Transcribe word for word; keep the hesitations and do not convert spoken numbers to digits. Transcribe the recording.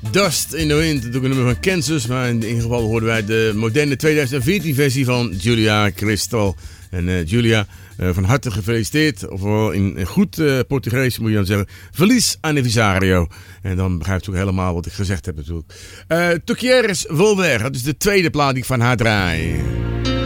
Dust in the Wind, natuurlijk een nummer van Kansas, maar in ieder geval hoorden wij de moderne tweeduizend veertien versie van Julia Cristal. En uh, Julia, uh, van harte gefeliciteerd, ofwel in goed uh, Portugees moet je dan zeggen, feliz aniversario. En dan begrijpt u ook helemaal wat ik gezegd heb natuurlijk. Uh, Tu quieres volver, dat is de tweede plaat die ik van haar draai.